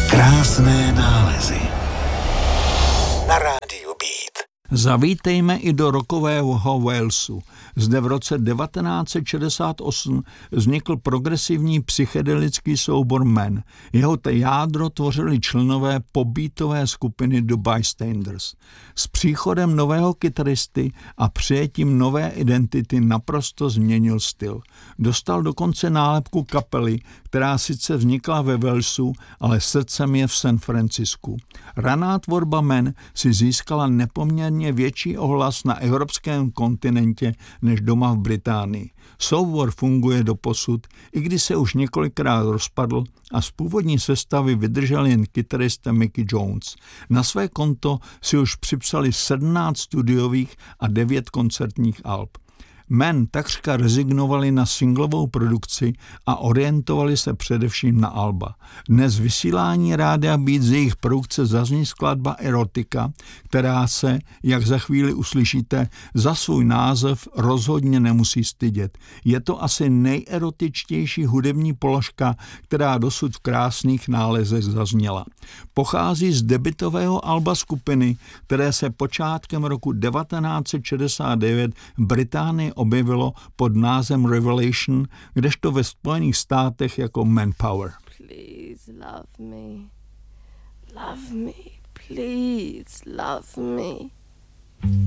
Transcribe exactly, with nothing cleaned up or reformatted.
Krásné nálezy na rádiu Beat. Zavítejme i do rockového Walesu. Zde v roce devatenáct set šedesát osm vznikl progresivní psychedelický soubor Men. Jeho jádro tvořili členové popbeatové skupiny The Bystanders. S příchodem nového kytaristy a přijetím nové identity naprosto změnil styl. Dostal dokonce nálepku kapely, která sice vznikla ve Walesu, ale srdcem je v San Francisku. Raná tvorba Men si získala nepoměrně větší ohlas na evropském kontinentě než doma v Británii. Soubor funguje doposud, i když se už několikrát rozpadl a z původní sestavy vydržel jen kytarista Mickey Jones. Na své konto si už připsali sedmnáct studiových a devět koncertních alb. Men takřka rezignovali na singlovou produkci a orientovali se především na alba. Dnes vysílání rádia Beat z jejich produkce zazní skladba Erotika, která se, jak za chvíli uslyšíte, za svůj název rozhodně nemusí stydět. Je to asi nejerotičtější hudební položka, která dosud v krásných nálezech zazněla. Pochází z debutového alba skupiny, které se počátkem roku devatenáct set šedesát devět v Británii objevilo pod názvem Revelation, kdežto ve Spojených státech jako Manpower. Please love me, love me, please love me.